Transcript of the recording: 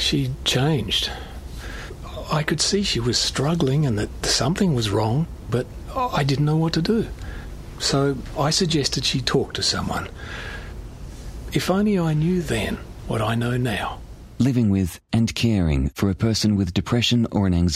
She'd changed. I could see she was struggling and that something was wrong, but I didn't know what to do. So I suggested she talk to someone. If only I knew then what I know now. Living with and caring for a person with depression or an anxiety